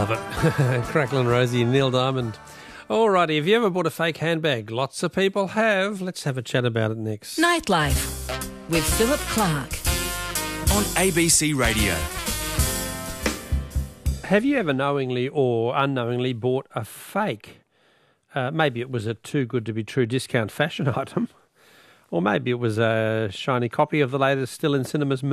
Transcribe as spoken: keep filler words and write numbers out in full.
Love it. Cracklin' Rosie and Neil Diamond. Alrighty, have you ever bought a fake handbag? Lots of people have. Let's have a chat about it next. Nightlife with Philip Clark on A B C Radio. Have you ever knowingly or unknowingly bought a fake? Uh, maybe it was a too good to be true discount fashion item, or maybe it was a shiny copy of the latest still in cinemas